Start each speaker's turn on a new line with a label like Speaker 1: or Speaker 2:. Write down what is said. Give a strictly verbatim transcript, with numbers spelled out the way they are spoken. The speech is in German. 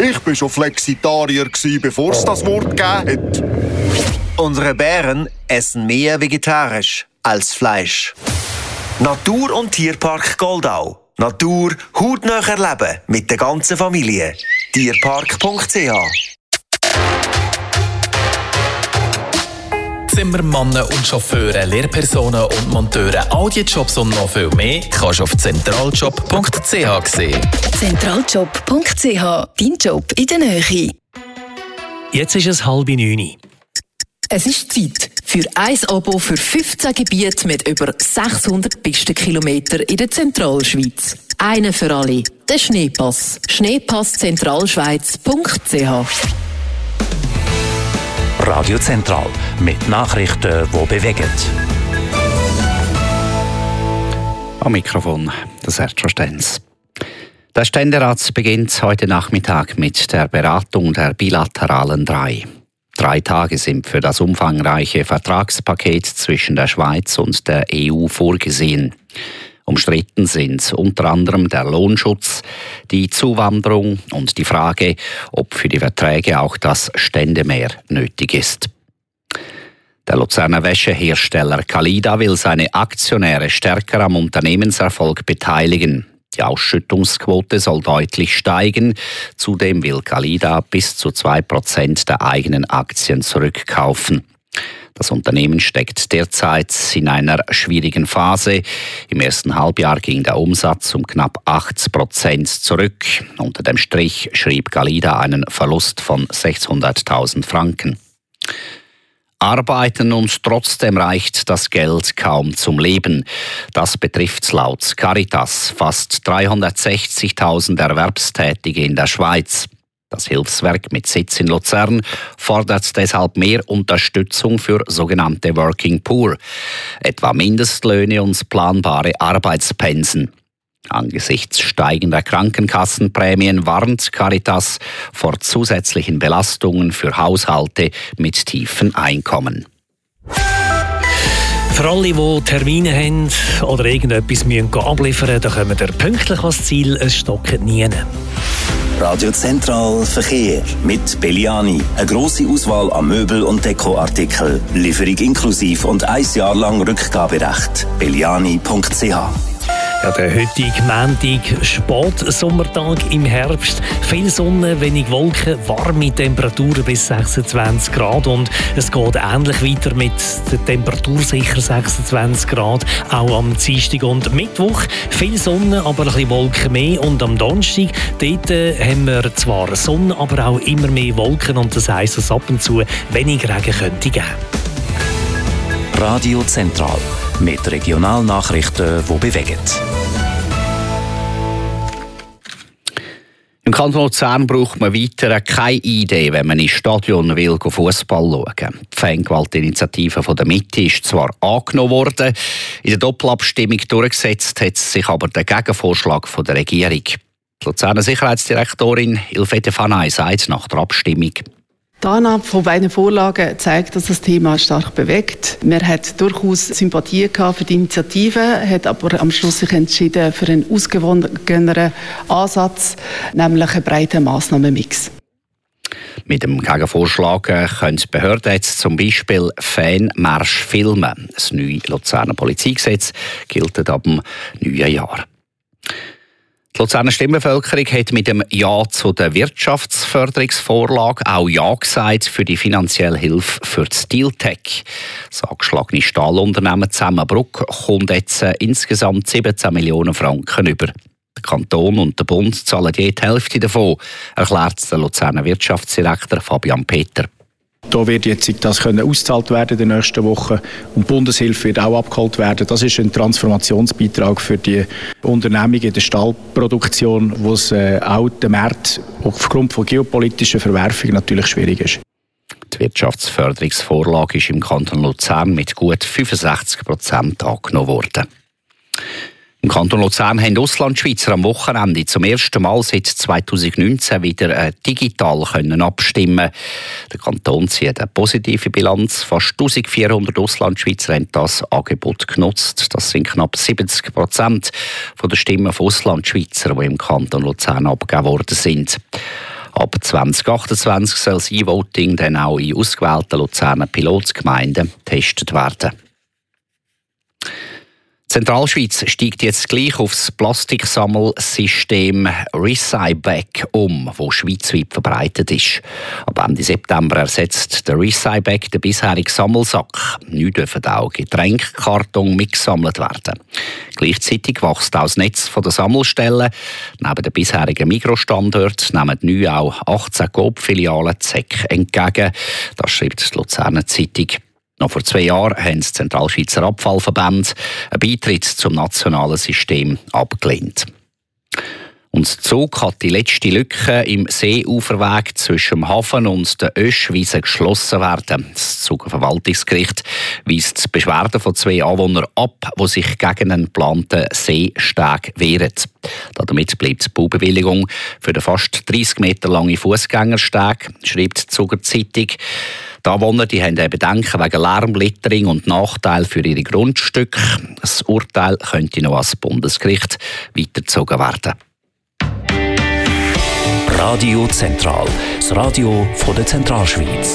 Speaker 1: Ich war schon Flexitarier, bevor es das Wort gegeben hat.
Speaker 2: Unsere Bären essen mehr vegetarisch als Fleisch. Natur- und Tierpark Goldau. Natur hautnah erleben mit der ganzen Familie. tierpark punkt c h
Speaker 3: Zimmermannen und Chauffeure, Lehrpersonen und Monteure, all die Jobs und noch viel mehr kannst du auf zentraljob punkt c h sehen.
Speaker 4: zentraljob punkt c h, dein Job in der Nähe.
Speaker 5: Jetzt ist es halb neun.
Speaker 4: Es ist Zeit für ein Abo für fünfzehn Gebiete mit über sechshundert Pistenkilometern in der Zentralschweiz. Einen für alle, der Schneepass. schneepass zentralschweiz punkt c h.
Speaker 6: Radio Zentral mit Nachrichten, die bewegen.
Speaker 7: Am Mikrofon das Sergio Stenz. Der Ständerat beginnt heute Nachmittag mit der Beratung der bilateralen drei. Drei Tage sind für das umfangreiche Vertragspaket zwischen der Schweiz und der E U vorgesehen. Umstritten sind unter anderem der Lohnschutz, die Zuwanderung und die Frage, ob für die Verträge auch das Ständemehr nötig ist. Der Luzerner Wäschehersteller Calida will seine Aktionäre stärker am Unternehmenserfolg beteiligen. Die Ausschüttungsquote soll deutlich steigen. Zudem will Calida bis zu zwei Prozent der eigenen Aktien zurückkaufen. Das Unternehmen steckt derzeit in einer schwierigen Phase. Im ersten Halbjahr ging der Umsatz um knapp acht Prozent zurück. Unter dem Strich schrieb Calida einen Verlust von sechshunderttausend Franken. Arbeiten und trotzdem reicht das Geld kaum zum Leben. Das betrifft laut Caritas fast dreihundertsechzigtausend Erwerbstätige in der Schweiz. Das Hilfswerk mit Sitz in Luzern fordert deshalb mehr Unterstützung für sogenannte Working Poor, etwa Mindestlöhne und planbare Arbeitspensen. Angesichts steigender Krankenkassenprämien warnt Caritas vor zusätzlichen Belastungen für Haushalte mit tiefen Einkommen.
Speaker 5: Für alle, die Termine haben oder irgendetwas müssen abliefern müssen, da kommen wir pünktlich ans Ziel, es stockt nie.
Speaker 8: Radio Zentral Verkehr mit Belliani. Eine grosse Auswahl an Möbel- und Dekoartikeln. Lieferung inklusive und ein Jahr lang Rückgaberecht. belliani punkt c h.
Speaker 5: Ja, der heutige Montag, Spätsommertag im Herbst. Viel Sonne, wenig Wolken, warme Temperaturen bis sechsundzwanzig Grad. Und es geht ähnlich weiter mit der Temperatur sicher sechsundzwanzig Grad. Auch am Dienstag und Mittwoch. Viel Sonne, aber ein bisschen Wolken mehr. Und am Donnerstag, dort äh, haben wir zwar Sonne, aber auch immer mehr Wolken. Und das heisst, dass ab und zu wenig Regen könnte geben.
Speaker 6: Radio Zentral mit Regionalnachrichten, die bewegen.
Speaker 7: Im Kanton Luzern braucht man weiter keine Idee, wenn man ins Stadion will Fußball schauen. Die Fangewaltinitiative von der Mitte ist zwar angenommen worden, in der Doppelabstimmung durchgesetzt hat sich aber der Gegenvorschlag von der Regierung. Die Luzerner Sicherheitsdirektorin Ilfete Fanay sagt nach der Abstimmung:
Speaker 9: Die Annahme von beiden Vorlagen zeigt, dass das Thema stark bewegt. Man hat durchaus Sympathie gehabt für die Initiative, hat aber am Schluss sich entschieden für einen ausgewogeneren Ansatz, nämlich einen breiten Massnahmenmix.
Speaker 7: Mit dem Gegenvorschlag können die Behörden jetzt zum Beispiel Fanmarsch filmen. Das neue Luzerner Polizeigesetz gilt ab dem neuen Jahr. Die Luzerner Stimmbevölkerung hat mit dem Ja zu der Wirtschaftsförderungsvorlage auch Ja gesagt für die finanzielle Hilfe für die Steeltech. Das angeschlagene Stahlunternehmen Zusammenbruck kommt jetzt insgesamt siebzehn Millionen Franken über. Der Kanton und der Bund zahlen je die Hälfte davon, erklärt der Luzerner Wirtschaftsdirektor Fabian Peter.
Speaker 10: Da wird jetzt das können ausgezahlt werden in den nächsten Wochen und die Bundeshilfe wird auch abgeholt werden. Das ist ein Transformationsbeitrag für die Unternehmungen in der Stahlproduktion, wo es äh, auch den Markt aufgrund von geopolitischen Verwerfungen natürlich schwierig ist.
Speaker 7: Die Wirtschaftsförderungsvorlage ist im Kanton Luzern mit gut fünfundsechzig Prozent angenommen worden. Im Kanton Luzern haben Auslandschweizer am Wochenende zum ersten Mal seit zweitausendneunzehn wieder äh, digital können abstimmen. Der Kanton zieht eine positive Bilanz. Fast eintausendvierhundert Auslandschweizer haben das Angebot genutzt. Das sind knapp siebzig Prozent der Stimmen von Auslandschweizer, die im Kanton Luzern abgegeben worden sind. Ab zwanzig achtundzwanzig soll das E-Voting dann auch in ausgewählten Luzerner Pilotgemeinden getestet werden. Die Zentralschweiz steigt jetzt gleich auf das Plastiksammelsystem Recyback um, das schweizweit verbreitet ist. Ab Ende September ersetzt der Recyback den bisherigen Sammelsack. Neu dürfen auch Getränkkarton mitgesammelt werden. Gleichzeitig wächst auch das Netz der Sammelstellen. Neben den bisherigen Mikrostandorten nehmen neu auch achtzehn Coop-Filialen Z E C entgegen. Das schreibt die Luzerner Zeitung. Noch vor zwei Jahren haben die Zentralschweizer Abfallverbände einen Beitritt zum nationalen System abgelehnt. Und der Zug hat die letzte Lücke im Seeuferweg zwischen dem Hafen und der Öschwiese geschlossen werden. Das Zuger Verwaltungsgericht weist die Beschwerden von zwei Anwohnern ab, die sich gegen einen geplanten Seesteg wehren. Damit bleibt die Baubewilligung für den fast dreissig Meter langen Fußgängersteg, schreibt die Zuger Zeitung. Die Anwohner die haben Bedenken wegen Lärmlittering und Nachteil für ihre Grundstücke. Das Urteil könnte noch ans Bundesgericht weitergezogen werden.
Speaker 6: Radio Zentral, das Radio von der Zentralschweiz.